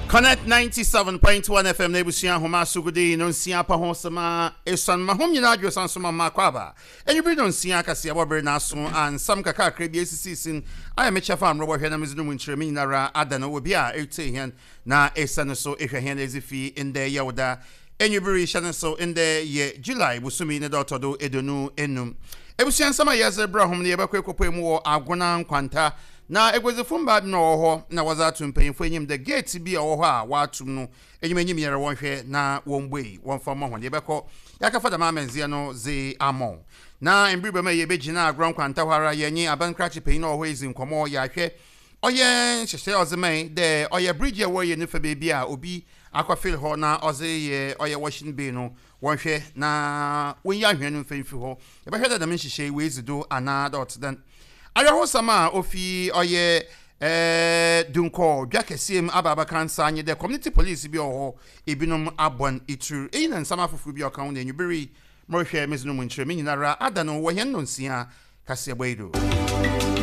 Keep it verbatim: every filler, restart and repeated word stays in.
Connect ninety-seven point one F M Nebusia Homa Sugudi non sia pa honsama esan mahom nyina adwo sansoma makwaba enyu bi non sia kase abobere na so an sam kaka krebi esisin aya mecha fam robo hwe na mezinu munchire mi nyinara adana obi a ete hen na esan so ehwe hen ezifi inde yawda enyu bi rishan so inde ye July busumi ne dotodo edonu enum ebusian sama yezer brahom ne yebakwe kopemu wo agona nkwanta na egwezefo mba na oho na wazatu mpanyimfo enyim the gate bi oho a watum no enyim enyim yere wonhwe na wonboi wonfa mo hon yebekọ yakafa da mamenzie no ze amon na embribe ma yebegina agron kwanta hwara yenyi abankrachi peyin oho ezi nkomo ya hwe oye hyehyɛ ozemai de oye bridge wo ye nefa bebi a obi akwafil ho na oze ye oye washing bay no wonhwe na wonya hwe no mfemfi ho yebehwe da da menhyehyɛ we ezido ana dot then Ayaho sama ofi oye eh dunko dwakesiem ababa kansa anye de community police bi oho ebinom abon itu eyin nsama fufu bi okan na enyubiri mohwe mezinu munchire mi nyinara adano wo hen no nsia kase boido